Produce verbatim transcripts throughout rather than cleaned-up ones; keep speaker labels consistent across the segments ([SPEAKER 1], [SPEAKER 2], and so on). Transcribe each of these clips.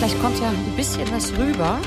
[SPEAKER 1] vielleicht kommt ja ein bisschen was rüber,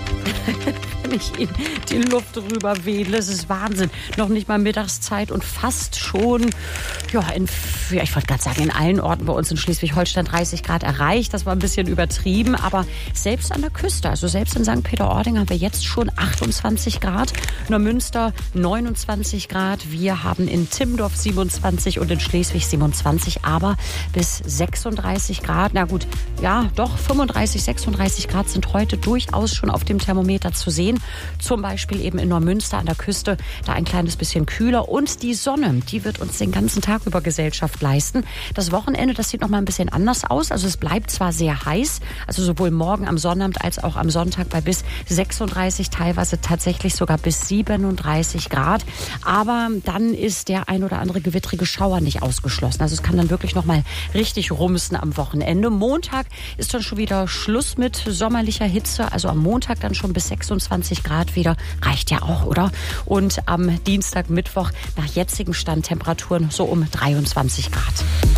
[SPEAKER 1] wenn ich in die Luft rüber wedle. Das ist Wahnsinn. Noch nicht mal Mittagszeit und fast schon, ja, in, ja ich wollte gerade sagen, in allen Orten bei uns in Schleswig-Holstein dreißig Grad erreicht. Das war ein bisschen übertrieben, aber selbst an der Küste, also selbst in Sankt Peter-Ording haben wir jetzt schon achtundzwanzig Grad, Neumünster neunundzwanzig Grad. Wir haben in Timmendorf siebenundzwanzig und in Schleswig siebenundzwanzig, aber bis sechsunddreißig Grad. Na gut, ja, doch fünfunddreißig, sechsunddreißig Grad sind heute durchaus schon auf dem Thermometer zu sehen. Zum Beispiel eben in Neumünster an der Küste, da ein kleines bisschen kühler. Und die Sonne, die wird uns den ganzen Tag über Gesellschaft leisten. Das Wochenende, das sieht noch mal ein bisschen anders aus. Also es bleibt zwar sehr heiß, also sowohl morgen am Sonnabend als auch am Sonntag bei bis sechsunddreißig, teilweise tatsächlich sogar bis siebenunddreißig Grad. Aber dann ist der ein oder andere gewittrige Schauer nicht ausgeschlossen. Also es kann dann wirklich noch mal richtig rumsen am Wochenende. Montag ist dann schon wieder Schluss mit sommerlicher Hitze. Also am Montag dann schon bis sechsundzwanzig Grad wieder. Reicht ja auch, oder? Und am Dienstag, Mittwoch nach jetzigem Stand Temperaturen so um dreiundzwanzig Grad.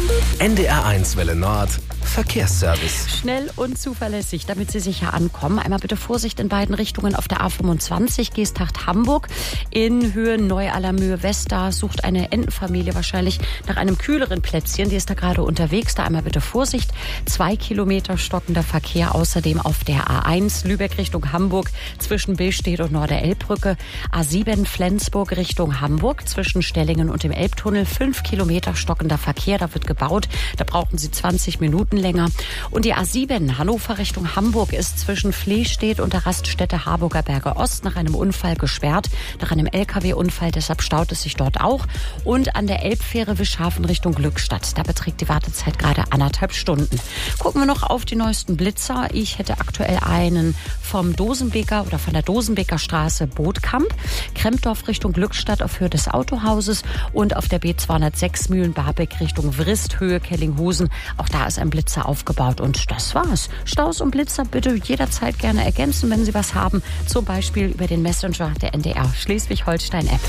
[SPEAKER 2] N D R eins Welle Nord Verkehrsservice.
[SPEAKER 1] Schnell und zuverlässig, damit Sie sicher ankommen. Einmal bitte Vorsicht in beiden Richtungen auf der A fünfundzwanzig, Geesthacht-Hamburg. In Höhe Neu-Allermöhe-West, da sucht eine Entenfamilie wahrscheinlich nach einem kühleren Plätzchen. Die ist da gerade unterwegs. Da einmal bitte Vorsicht. Zwei Kilometer stockender Verkehr. Außerdem auf der A eins Lübeck Richtung Hamburg zwischen Billstedt und Norderelbbrücke. A sieben Flensburg Richtung Hamburg zwischen Stellingen und dem Elbtunnel. Fünf Kilometer stockender Verkehr. Da wird gebaut. Da brauchen Sie zwanzig Minuten länger. Und die A sieben Hannover Richtung Hamburg ist zwischen Flehstedt und der Raststätte Harburger Berge Ost nach einem Unfall gesperrt. Nach einem L K W-Unfall, deshalb staut es sich dort auch. Und an der Elbfähre Wischhafen Richtung Glückstadt. Da beträgt die Wartezeit gerade anderthalb Stunden. Gucken wir noch auf die neuesten Blitzer. Ich hätte aktuell einen vom Dosenbeker oder von der Dosenbeker Straße Bootkamp. Krempdorf Richtung Glückstadt auf Höhe des Autohauses. Und auf der B zweihundertsechs Mühlen-Barbeck Richtung Vrist, Höhe Kellinghusen. Auch da ist ein Blitzer aufgebaut. Und das war's. Staus und Blitzer bitte jederzeit gerne ergänzen, wenn Sie was haben. Zum Beispiel über den Messenger der N D R Schleswig-Holstein-App.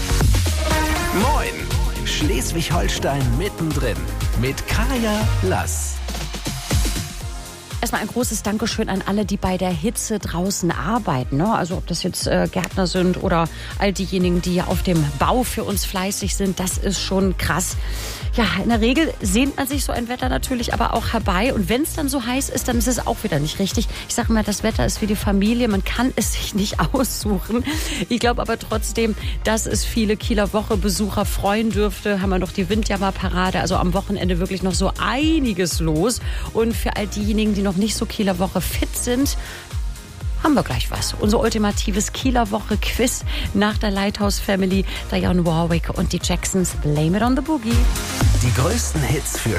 [SPEAKER 2] Moin! Schleswig-Holstein mittendrin mit Kaya Lass.
[SPEAKER 1] Erstmal ein großes Dankeschön an alle, die bei der Hitze draußen arbeiten. Ne? Also ob das jetzt äh, Gärtner sind oder all diejenigen, die auf dem Bau für uns fleißig sind. Das ist schon krass. Ja, in der Regel sehnt man sich so ein Wetter natürlich aber auch herbei. Und wenn es dann so heiß ist, dann ist es auch wieder nicht richtig. Ich sage immer, das Wetter ist wie die Familie. Man kann es sich nicht aussuchen. Ich glaube aber trotzdem, dass es viele Kieler Woche-Besucher freuen dürfte. Haben wir noch die Windjammer-Parade. Also am Wochenende wirklich noch so einiges los. Und für all diejenigen, die noch nicht so Kieler Woche fit sind, haben wir gleich was. Unser ultimatives Kieler Woche Quiz nach der Lighthouse Family, Dionne Warwick und die Jacksons. Blame it on the Boogie.
[SPEAKER 2] Die größten Hits für